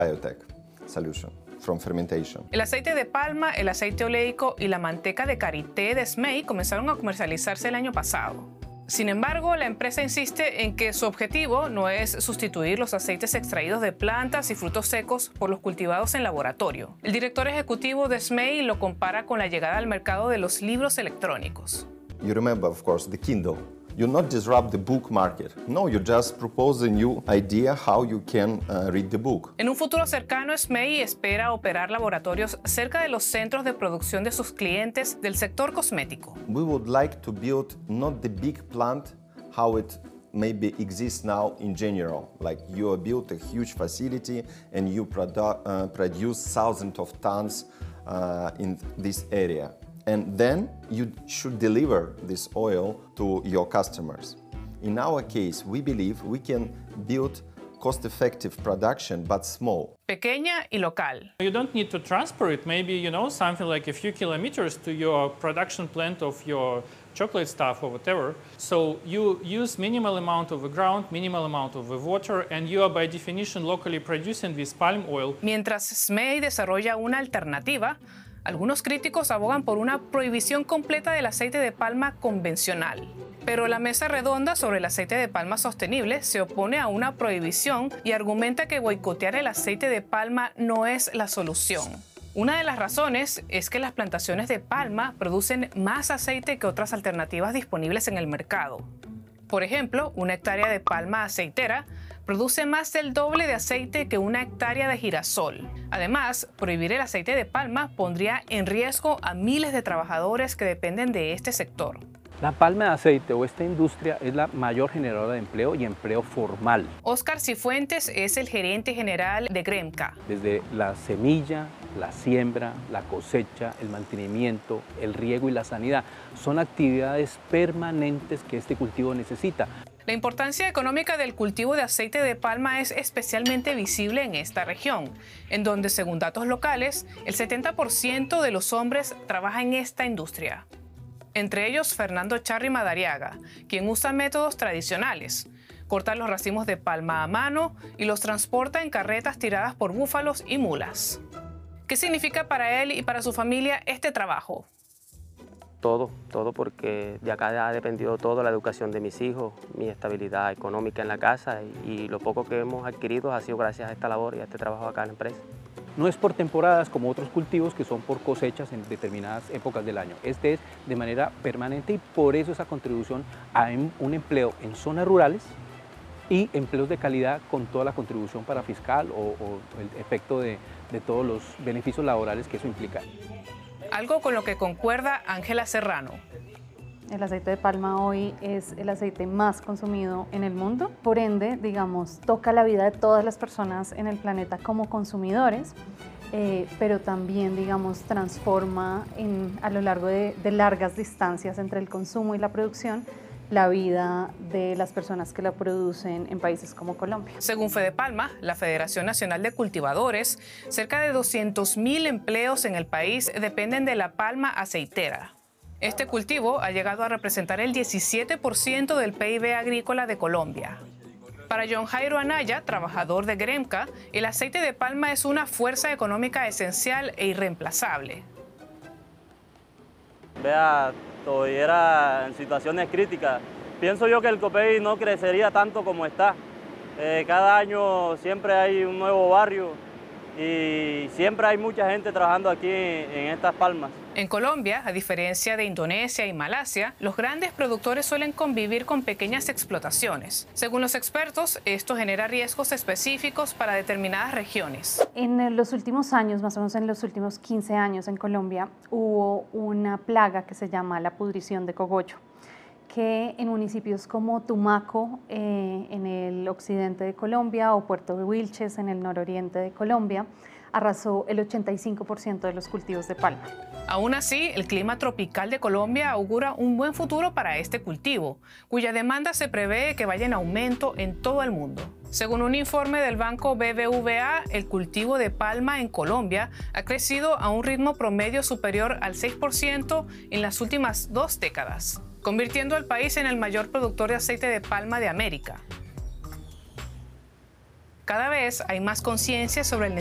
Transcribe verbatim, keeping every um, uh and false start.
biotech solution from fermentation. El aceite de palma, el aceite oleico y la manteca de karité de S M E I comenzaron a comercializarse el año pasado. Sin embargo, la empresa insiste en que su objetivo no es sustituir los aceites extraídos de plantas y frutos secos por los cultivados en laboratorio. El director ejecutivo de S M E I lo compara con la llegada al mercado de los libros electrónicos. You remember, of course, the Kindle. You not disrupt the book market. No, you just propose a new idea how you can uh, read the book. En un futuro cercano, S M E I espera operar laboratorios cerca de los centros de producción de sus clientes del sector cosmético. We would like to build not the big plant how it maybe exists now in general. Like you build a huge facility and you produ uh, produce thousands of tons uh, in this area. And then you should deliver this oil to your customers. In our case, we believe we can build cost-effective production, but small. Pequeña y local. You don't need to transport it, maybe, you know, something like a few kilometers to your production plant of your chocolate stuff or whatever. So you use minimal amount of the ground, minimal amount of the water, and you are by definition locally producing this palm oil. Mientras S M E I desarrolla una alternativa, algunos críticos abogan por una prohibición completa del aceite de palma convencional. Pero la Mesa Redonda sobre el aceite de palma sostenible se opone a una prohibición y argumenta que boicotear el aceite de palma no es la solución. Una de las razones es que las plantaciones de palma producen más aceite que otras alternativas disponibles en el mercado. Por ejemplo, una hectárea de palma aceitera produce más del doble de aceite que una hectárea de girasol. Además, prohibir el aceite de palma pondría en riesgo a miles de trabajadores que dependen de este sector. La palma de aceite o esta industria es la mayor generadora de empleo y empleo formal. Óscar Cifuentes es el gerente general de Gremca. Desde la semilla, la siembra, la cosecha, el mantenimiento, el riego y la sanidad son actividades permanentes que este cultivo necesita. La importancia económica del cultivo de aceite de palma es especialmente visible en esta región, en donde, según datos locales, el setenta por ciento de los hombres trabaja en esta industria. Entre ellos, Fernando Charri Madariaga, quien usa métodos tradicionales. Corta los racimos de palma a mano y los transporta en carretas tiradas por búfalos y mulas. ¿Qué significa para él y para su familia este trabajo? Todo, todo porque de acá ha dependido todo, la educación de mis hijos, mi estabilidad económica en la casa y, y lo poco que hemos adquirido ha sido gracias a esta labor y a este trabajo acá en la empresa. No es por temporadas como otros cultivos que son por cosechas en determinadas épocas del año. Este es de manera permanente y por eso esa contribución a un empleo en zonas rurales y empleos de calidad con toda la contribución para fiscal o, o el efecto de, de todos los beneficios laborales que eso implica. Algo con lo que concuerda Ángela Serrano. El aceite de palma hoy es el aceite más consumido en el mundo. Por ende, digamos, toca la vida de todas las personas en el planeta como consumidores, eh, pero también, digamos, transforma en, a lo largo de, de largas distancias entre el consumo y la producción la vida de las personas que la producen en países como Colombia. Según Fedepalma, la Federación Nacional de Cultivadores, cerca de doscientos mil empleos en el país dependen de la palma aceitera. Este cultivo ha llegado a representar el diecisiete por ciento del P I B agrícola de Colombia. Para John Jairo Anaya, trabajador de Gremca, el aceite de palma es una fuerza económica esencial e irreemplazable. Vea, estuviera en situaciones críticas. Pienso yo que el Copey no crecería tanto como está. Eh, cada año siempre hay un nuevo barrio y siempre hay mucha gente trabajando aquí en, en estas palmas. En Colombia, a diferencia de Indonesia y Malasia, los grandes productores suelen convivir con pequeñas explotaciones. Según los expertos, esto genera riesgos específicos para determinadas regiones. En los últimos años, más o menos en los últimos quince años en Colombia, hubo una plaga que se llama la pudrición de cogollo, que en municipios como Tumaco, eh, en el occidente de Colombia, o Puerto de Wilches, en el nororiente de Colombia, arrasó el ochenta y cinco por ciento de los cultivos de palma. Aún así, el clima tropical de Colombia augura un buen futuro para este cultivo, cuya demanda se prevé que vaya en aumento en todo el mundo. Según un informe del banco B B V A, el cultivo de palma en Colombia ha crecido a un ritmo promedio superior al seis por ciento en las últimas dos décadas, convirtiendo al país en el mayor productor de aceite de palma de América. Cada vez hay más conciencia sobre el